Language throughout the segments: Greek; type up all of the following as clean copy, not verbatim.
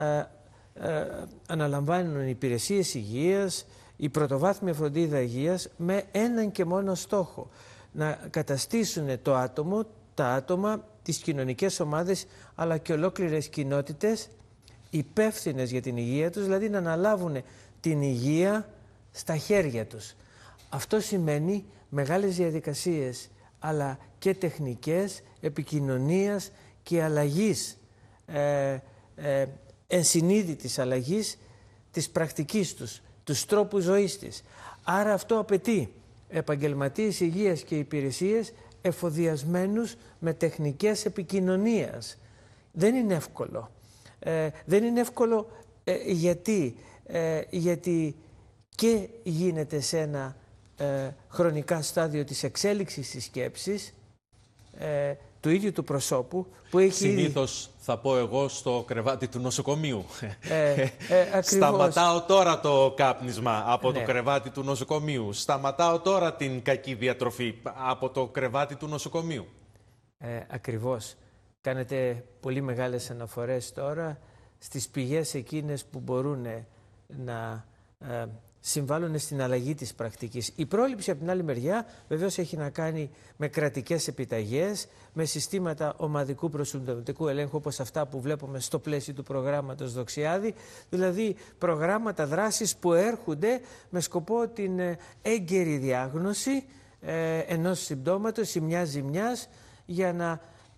αναλαμβάνουν οι υπηρεσίες υγείας, η πρωτοβάθμια φροντίδα υγείας με έναν και μόνο στόχο. Να καταστήσουν τα άτομα, τις κοινωνικές ομάδες, αλλά και ολόκληρες κοινότητες υπεύθυνες για την υγεία τους, δηλαδή να αναλάβουν την υγεία στα χέρια τους. Αυτό σημαίνει μεγάλες διαδικασίες, αλλά και τεχνικές επικοινωνίας και αλλαγής, ενσυνείδητης αλλαγής της πρακτικής τους, τους τρόπους ζωής της. Άρα αυτό απαιτεί επαγγελματίες υγείας και υπηρεσίες εφοδιασμένους με τεχνικές επικοινωνίας. Δεν είναι εύκολο. Δεν είναι εύκολο γιατί και γίνεται σε ένα χρονικά στάδιο της εξέλιξης της σκέψης του ίδιου του προσώπου που έχει συνήθως θα πω εγώ στο κρεβάτι του νοσοκομείου. Σταματάω τώρα το κάπνισμα από το κρεβάτι του νοσοκομείου. Σταματάω τώρα την κακή διατροφή από το κρεβάτι του νοσοκομείου. Ακριβώς. Κάνετε πολύ μεγάλες αναφορές τώρα στις πηγές εκείνες που μπορούν να συμβάλλουν στην αλλαγή της πρακτικής. Η πρόληψη από την άλλη μεριά βεβαίως έχει να κάνει με κρατικές επιταγές, με συστήματα ομαδικού προσυνταγματικού ελέγχου όπως αυτά που βλέπουμε στο πλαίσιο του προγράμματος Δοξιάδη, δηλαδή προγράμματα δράσης που έρχονται με σκοπό την έγκαιρη διάγνωση ενός συμπτώματος ή μιας ζημιάς για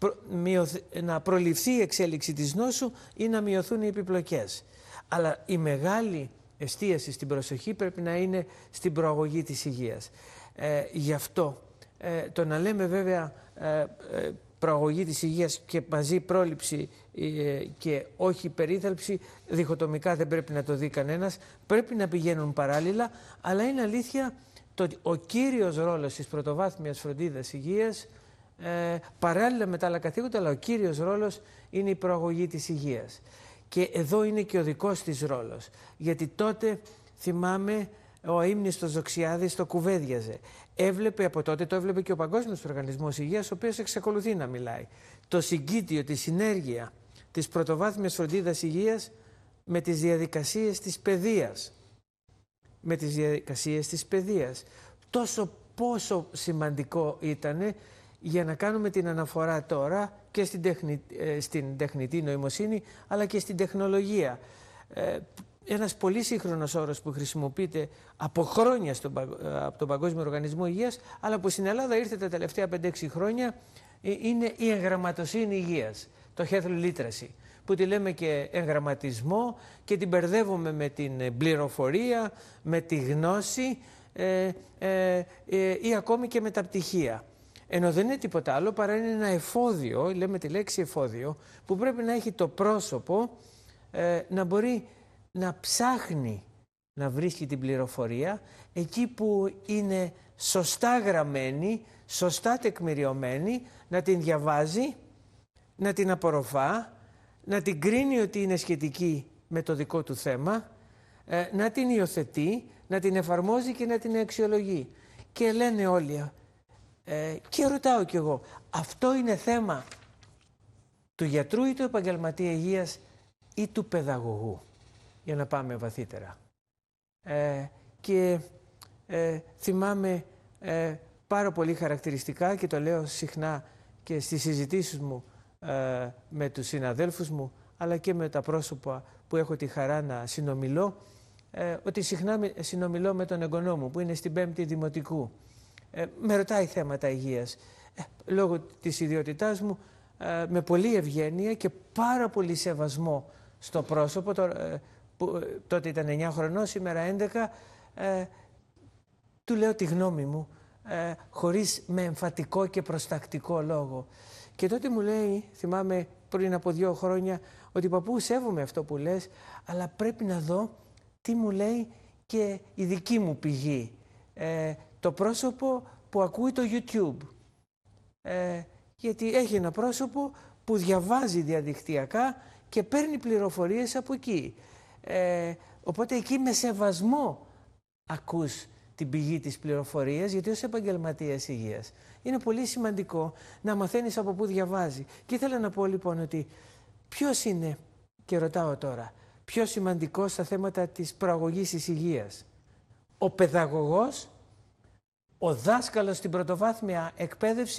να προληφθεί η εξέλιξη της νόσου ή να μειωθούν οι επιπλοκές. Αλλά η μεγάλη εστίαση στην προσοχή πρέπει να είναι στην προαγωγή της υγείας. Γι' αυτό το να λέμε βέβαια προαγωγή της υγείας και μαζί πρόληψη και όχι περίθαλψη, διχοτομικά δεν πρέπει να το δει κανένας, πρέπει να πηγαίνουν παράλληλα, αλλά είναι αλήθεια ότι ο κύριος ρόλος της πρωτοβάθμιας φροντίδας υγείας, παράλληλα με τα άλλα καθήκοντα, αλλά ο κύριος ρόλος είναι η προαγωγή της υγείας. Και εδώ είναι και ο δικός της ρόλος. Γιατί τότε, θυμάμαι, ο αείμνηστος Δοξιάδης το κουβέντιαζε. Έβλεπε από τότε, το έβλεπε και ο Παγκόσμιος Οργανισμός Υγείας, ο οποίος εξακολουθεί να μιλάει. Το συγκίτιο, τη συνέργεια της πρωτοβάθμιας φροντίδας υγείας με τις διαδικασίες της παιδείας. Με τις διαδικασίες της παιδείας. Πόσο σημαντικό ήτανε για να κάνουμε την αναφορά τώρα και στην τεχνητή νοημοσύνη, αλλά και στην τεχνολογία. Ένας πολύ σύγχρονος όρος που χρησιμοποιείται από χρόνια από τον Παγκόσμιο Οργανισμό Υγείας, αλλά που στην Ελλάδα ήρθε τα τελευταία 5-6 χρόνια, είναι η εγγραμματοσύνη υγείας, το health literacy, που τη λέμε και εγγραμματισμό και την μπερδεύουμε με την πληροφορία, με τη γνώση ή ακόμη και με τα πτυχία. Ενώ δεν είναι τίποτα άλλο παρά είναι ένα εφόδιο, λέμε τη λέξη εφόδιο, που πρέπει να έχει το πρόσωπο να μπορεί να ψάχνει να βρίσκει την πληροφορία εκεί που είναι σωστά γραμμένη, σωστά τεκμηριωμένη, να την διαβάζει, να την απορροφά, να την κρίνει ότι είναι σχετική με το δικό του θέμα, να την υιοθετεί, να την εφαρμόζει και να την αξιολογεί. Και λένε όλοι, και ρωτάω κι εγώ, αυτό είναι θέμα του γιατρού ή του επαγγελματία υγείας ή του παιδαγωγού, για να πάμε βαθύτερα. Θυμάμαι πάρα πολύ χαρακτηριστικά, και το λέω συχνά και στις συζητήσεις μου με τους συναδέλφους μου, αλλά και με τα πρόσωπα που έχω τη χαρά να συνομιλώ, ότι συχνά συνομιλώ με τον εγγονό μου που είναι στην 5η Δημοτικού. Με ρωτάει θέματα υγείας. Λόγω της ιδιότητάς μου, με πολλή ευγένεια και πάρα πολύ σεβασμό στο πρόσωπο, τότε ήταν 9 χρονών, σήμερα 11, του λέω τη γνώμη μου, χωρίς με εμφατικό και προστακτικό λόγο. Και τότε μου λέει, θυμάμαι πριν από 2 χρόνια, ότι παππού, σέβομαι αυτό που λες, αλλά πρέπει να δω τι μου λέει και η δική μου πηγή. Το πρόσωπο που ακούει το YouTube. Γιατί έχει ένα πρόσωπο που διαβάζει διαδικτυακά και παίρνει πληροφορίες από εκεί. Οπότε εκεί με σεβασμό ακούς την πηγή της πληροφορίας, γιατί ως επαγγελματίας υγείας είναι πολύ σημαντικό να μαθαίνεις από πού διαβάζει. Και ήθελα να πω λοιπόν ότι ποιος είναι Και ρωτάω τώρα, πιο σημαντικό στα θέματα της προαγωγής της υγείας, ο παιδαγωγός, ο δάσκαλος στην πρωτοβάθμια εκπαίδευση